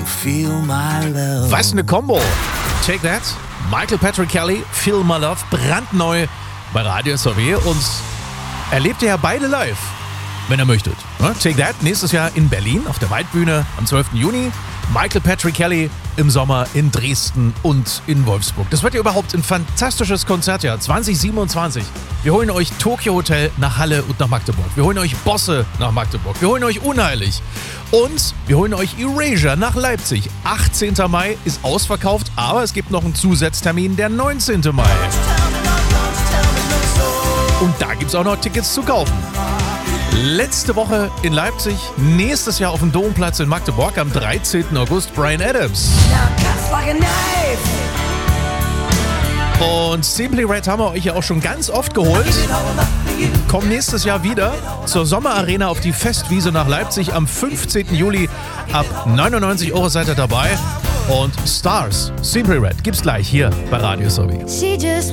feel my love. Was eine Kombo. Take That, Michael Patrick Kelly, Feel My Love, brandneu bei Radio SRW und erlebt ihr ja beide live, wenn ihr möchtet. Take That nächstes Jahr in Berlin auf der Waldbühne am 12. Juni. Michael Patrick Kelly im Sommer in Dresden und in Wolfsburg. Das wird ja überhaupt ein fantastisches Konzertjahr 2027. Wir holen euch Tokyo Hotel nach Halle und nach Magdeburg. Wir holen euch Bosse nach Magdeburg. Wir holen euch Unheilig. Und wir holen euch Erasure nach Leipzig. 18. Mai ist ausverkauft, aber es gibt noch einen Zusatztermin, der 19. Mai. Und da gibt es auch noch Tickets zu kaufen. Letzte Woche in Leipzig, nächstes Jahr auf dem Domplatz in Magdeburg am 13. August Bryan Adams. Und Simply Red haben wir euch ja auch schon ganz oft geholt. Kommen nächstes Jahr wieder zur Sommerarena auf die Festwiese nach Leipzig am 15. Juli. Ab 99 € seid ihr dabei. Und Stars, Simply Red, gibt's gleich hier bei Radio SRW.